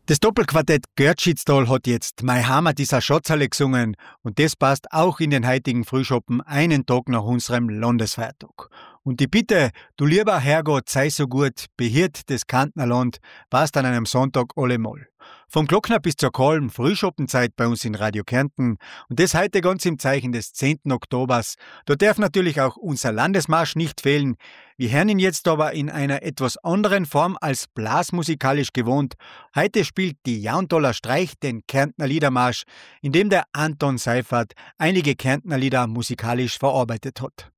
Das Doppelquartett Görtschitzdal hat jetzt Mein Heimat ist a Schatzhalle gesungen und das passt auch in den heutigen Frühschoppen einen Tag nach unserem Landesfeiertag. Und die Bitte, du lieber Herrgott, sei so gut, behirt das Kärntnerland, passt an einem Sonntag allemal. Vom Glockner bis zur kalmen Frühschoppenzeit bei uns in Radio Kärnten und das heute ganz im Zeichen des 10. Oktobers. Da darf natürlich auch unser Landesmarsch nicht fehlen. Wir hören ihn jetzt aber in einer etwas anderen Form als blasmusikalisch gewohnt. Heute spielt die Jauntaler Streich den Kärntner Liedermarsch, in dem der Anton Seifert einige Kärntner Lieder musikalisch verarbeitet hat.